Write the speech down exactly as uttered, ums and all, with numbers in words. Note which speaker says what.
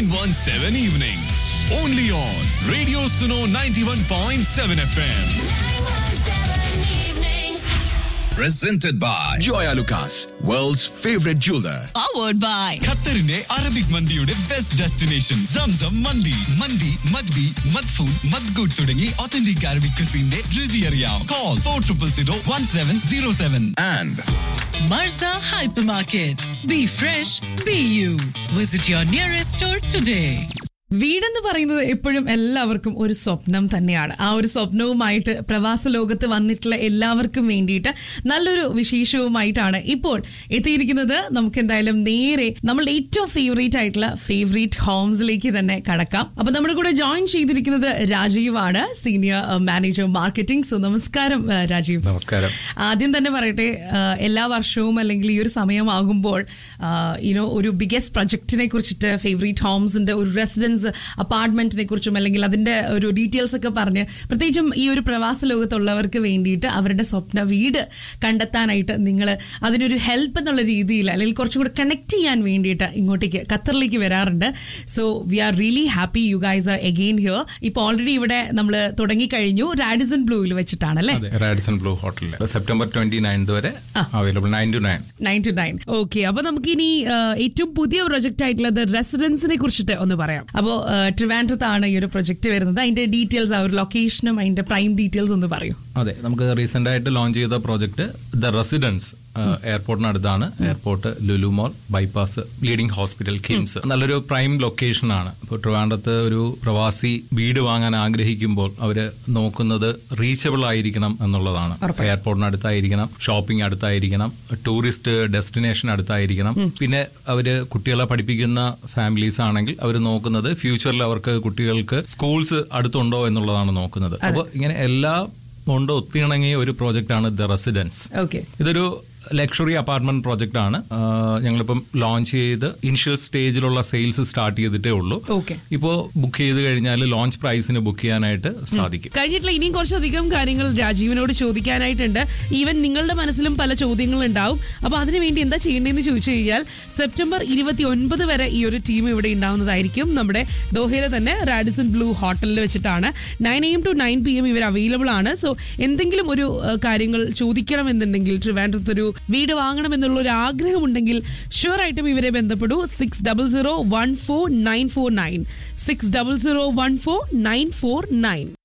Speaker 1: nine one seven evenings. Only on Radio Suno ninety-one point seven F M. Presented by Joya Lucas, world's favorite jeweler.
Speaker 2: Powered by
Speaker 1: ഖത്തറിന്റെ Arabic മന്തിയുടെ best destination Zamzam മന്തി. മന്തി മദ്ബി മദ്ഫൂൻ മദ്ഗുഡ് തുടങ്ങി authentic Arabic ക്യൂസിന്റെ രുചി അറിയാം. Call four triple zero one seven zero seven. And
Speaker 2: Marza Hypermarket. Be fresh, be you. Visit your nearest store today.
Speaker 3: വീടെന്ന് പറയുന്നത് എപ്പോഴും എല്ലാവർക്കും ഒരു സ്വപ്നം തന്നെയാണ്. ആ ഒരു സ്വപ്നവുമായിട്ട് പ്രവാസ ലോകത്ത് വന്നിട്ടുള്ള എല്ലാവർക്കും വേണ്ടിയിട്ട് നല്ലൊരു വിശേഷവുമായിട്ടാണ് ഇപ്പോൾ എത്തിയിരിക്കുന്നത്. നമുക്ക് എന്തായാലും നേരെ നമ്മളുടെ ഏറ്റവും ഫേവറേറ്റ് ആയിട്ടുള്ള ഫേവറേറ്റ് ഹോംസിലേക്ക് തന്നെ കടക്കാം. അപ്പൊ നമ്മുടെ കൂടെ ജോയിൻ ചെയ്തിരിക്കുന്നത് രാജീവ് ആണ്, സീനിയർ മാനേജർ മാർക്കറ്റിംഗ്. സോ നമസ്കാരം രാജീവ്.
Speaker 4: നമസ്കാരം.
Speaker 3: ആദ്യം തന്നെ പറയട്ടെ, എല്ലാ വർഷവും അല്ലെങ്കിൽ ഈ ഒരു സമയമാകുമ്പോൾ യുനോ ഒരു ബിഗസ്റ്റ് പ്രൊജക്ടിനെ കുറിച്ചിട്ട് ഫേവറേറ്റ് ഹോംസിന്റെ ഒരു റെസിഡൻസ് അപ്പാർട്ട്മെന്റിനെ കുറിച്ചും അല്ലെങ്കിൽ അതിന്റെ ഒരു ഡീറ്റെയിൽസ് ഒക്കെ പറഞ്ഞ് പ്രത്യേകിച്ചും ഈ ഒരു പ്രവാസ ലോകത്തുള്ളവർക്ക് വേണ്ടിയിട്ട് അവരുടെ സ്വപ്ന വീട് കണ്ടെത്താനായിട്ട് നിങ്ങൾ അതിനൊരു ഹെൽപ്പ് എന്നുള്ള രീതിയിൽ അല്ലെങ്കിൽ കുറച്ചും കൂടെ കണക്ട് ചെയ്യാൻ വേണ്ടിയിട്ട് ഇങ്ങോട്ടേക്ക് ഖത്തറിലേക്ക് വരാറുണ്ട്. So we are really happy you guys are again here. ഇപ്പൊ ഓൾറെഡി ഇവിടെ നമ്മൾ തുടങ്ങിക്കഴിഞ്ഞു റാഡിസൺ ബ്ലൂവിൽ വെച്ചിട്ടാണ് അല്ലേ?
Speaker 4: റാഡിസൺ ബ്ലൂ ഹോട്ടലിൽ സെപ്റ്റംബർ ട്വന്റി നയൻത് വരെ available. Nine to nine
Speaker 3: nine to nine okay. അപ്പൊ നമുക്ക് ഇനി ഏറ്റവും പുതിയ പ്രൊജക്ട് ആയിട്ടുള്ള റെസിഡൻസിനെ കുറിച്ചിട്ട് ഒന്ന് പറയാം. അപ്പോ ട്രിവാൻഡ്രത്താണ് ഈ ഒരു പ്രൊജക്ട് വരുന്നത്. അതിന്റെ ഡീറ്റെയിൽസ്, ആ ഒരു ലൊക്കേഷനും അതിന്റെ പ്രൈം ഡീറ്റെയിൽസ് ഒന്ന് പറയൂ.
Speaker 4: അതെ, നമുക്ക് റീസെന്റ് ആയിട്ട് ലോഞ്ച് ചെയ്ത project the residence എയർപോർട്ടിനടുത്താണ്. Airport, Lulu mall, bypass, leading hospital, KIMS. നല്ലൊരു പ്രൈം ലൊക്കേഷൻ ആണ്. ഇപ്പോൾ ട്രിവാൻഡ്രത്ത് ഒരു പ്രവാസി വീട് വാങ്ങാൻ ആഗ്രഹിക്കുമ്പോൾ അവര് നോക്കുന്നത് റീച്ചബിൾ ആയിരിക്കണം എന്നുള്ളതാണ്. എയർപോർട്ടിനടുത്തായിരിക്കണം, ഷോപ്പിംഗ് അടുത്തായിരിക്കണം, ടൂറിസ്റ്റ് ഡെസ്റ്റിനേഷൻ അടുത്തായിരിക്കണം. പിന്നെ അവര് കുട്ടികളെ പഠിപ്പിക്കുന്ന ഫാമിലീസ് ആണെങ്കിൽ അവർ നോക്കുന്നത് ഫ്യൂച്ചറിൽ അവർക്ക് കുട്ടികൾക്ക് സ്കൂൾസ് അടുത്തുണ്ടോ എന്നുള്ളതാണ് നോക്കുന്നത്. അപ്പോൾ ഇങ്ങനെ എല്ലാ കൊണ്ട് ഒത്തിണങ്ങിയ ഒരു പ്രോജക്റ്റ് ആണ് ദ റെസിഡൻസ്. ഇതൊരു ലക്ഷറി അപ്പാർട്ട്മെന്റ് പ്രോജക്റ്റ് ആണ്. ഞങ്ങളിപ്പം ലോഞ്ച് ചെയ്ത് ഇനിഷ്യൽ സ്റ്റേജിലുള്ള സെയിൽസ് സ്റ്റാർട്ട് ചെയ്തിട്ടേ ഉള്ളൂ. ഇപ്പോ ബുക്ക് ചെയ്ത് കഴിഞ്ഞാൽ ലോഞ്ച് പ്രൈസിന് ബുക്ക് ചെയ്യാനായിട്ട് സാധിക്കും.
Speaker 3: കഴിഞ്ഞിട്ടുള്ള ഇനിയും കുറച്ചധികം കാര്യങ്ങൾ രാജീവിനോട് ചോദിക്കാനായിട്ടുണ്ട്. ഈവൻ നിങ്ങളുടെ മനസ്സിലും പല ചോദ്യങ്ങൾ ഉണ്ടാവും. അപ്പൊ അതിനുവേണ്ടി എന്താ ചെയ്യേണ്ടതെന്ന് ചോദിച്ചു കഴിഞ്ഞാൽ സെപ്റ്റംബർ ഇരുപത്തി ഒൻപത് വരെ ഈ ഒരു ടീം ഇവിടെ ഉണ്ടാവുന്നതായിരിക്കും. നമ്മുടെ ദോഹയിലെ തന്നെ റാഡിസൺ ബ്ലൂ ഹോട്ടലിൽ വെച്ചിട്ടാണ്. Nine A M to nine P M ഇവർ അവൈലബിൾ ആണ്. സോ എന്തെങ്കിലും ഒരു കാര്യങ്ങൾ ചോദിക്കണമെന്നുണ്ടെങ്കിൽ, ട്രിവാൻഡ്രത്തൊരു വീട് വാങ്ങണമെന്നുള്ള ഒരു ആഗ്രഹമുണ്ടെങ്കിൽ ഷുവർ ആയിട്ടും ഇവരെ ബന്ധപ്പെടൂ. Six double zero one four nine four nine six double zero one four nine four nine